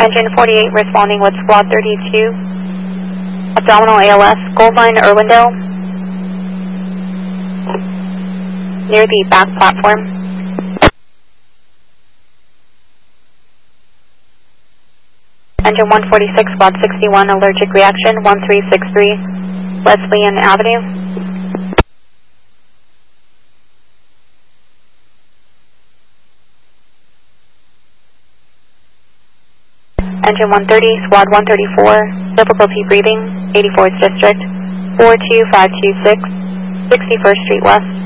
Engine 48 responding with Squad 32. Abdominal ALS, Gold Line, Irwindale. Near the back platform. Engine 146, Squad 61, allergic reaction, 1363, Wesleyan Avenue. Engine 130, Squad 134, difficulty breathing, 84th District, 42526, 61st Street West.